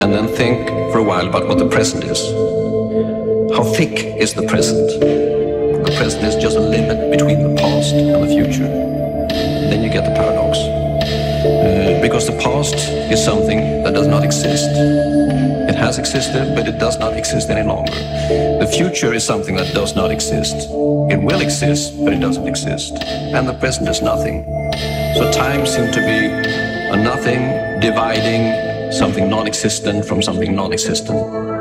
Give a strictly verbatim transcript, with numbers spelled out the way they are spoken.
and then think for a while about what the present is. How thick is the present? The present is just a limit between the past and the future. Then you get the paradox. Uh, because the past is something that does not exist. It has existed, but it does not exist any longer. The future is something that does not exist. It will exist, but it doesn't exist. And the present is nothing. So time seems to be a nothing dividing something non-existent from something non-existent.